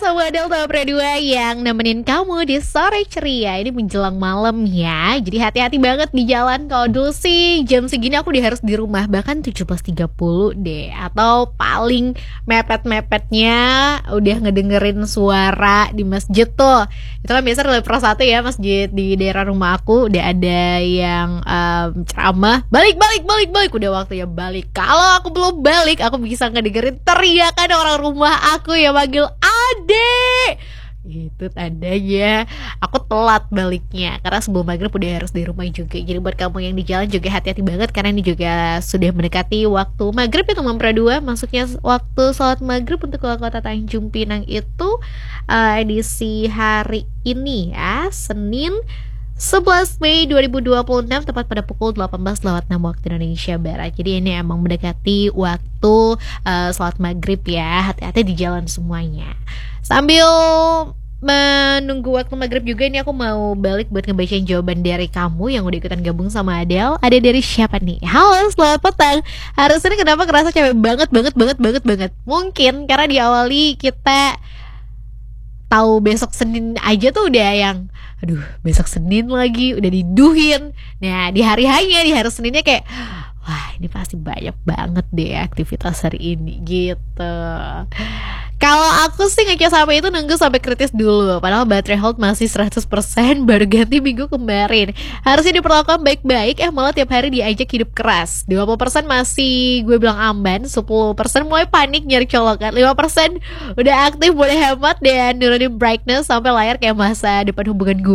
sama Adel Top Radio yang nemenin kamu di sore ceria. Ini menjelang malam ya. Jadi hati-hati banget di jalan. Kalau dulu sih jam segini aku harus di rumah, bahkan 17.30 deh. Atau paling mepet-mepetnya udah ngedengerin suara di masjid tuh. Itu kan biasa dari per 1 ya, masjid di daerah rumah aku udah ada yang ceramah. Balik. Udah waktunya balik. Kalau aku belum balik, aku bisa ngedengerin teriakan orang rumah aku yang manggil Adek. Itu tandanya aku telat baliknya, karena sebelum maghrib udah harus di rumah juga. Jadi buat kamu yang di jalan juga hati-hati banget, karena ini juga sudah mendekati waktu maghrib itu Mampra 2. Masuknya waktu sholat maghrib untuk ke kota Tanjung Pinang itu edisi hari ini ya, Senin 11 Mei 2026, tepat pada pukul 18.06 waktu Indonesia Barat. Jadi ini emang mendekati waktu sholat maghrib ya. Hati-hati di jalan semuanya. Sambil menunggu waktu maghrib juga, ini aku mau balik buat ngebacain jawaban dari kamu yang udah ikutan gabung sama Adel. Ada dari siapa nih? Halo, selamat petang. Hari ini kenapa kerasa capek banget. Mungkin karena diawali kita tahu besok Senin aja tuh udah yang aduh, besok Senin lagi udah diduhin. Nah, di hari Seninnya kayak wah, ini pasti banyak banget deh aktivitas hari ini gitu. Kalau aku sih ngecas HP itu nunggu sampai kritis dulu, padahal baterai health masih 100%, baru ganti minggu kemarin. Harusnya diperlakukan baik-baik, malah tiap hari diajak hidup keras. 20% masih gue bilang aman, 10% mulai panik nyari colokan, 5% udah aktif boleh hemat dan nurunin brightness sampai layar kayak masa depan hubungan gue.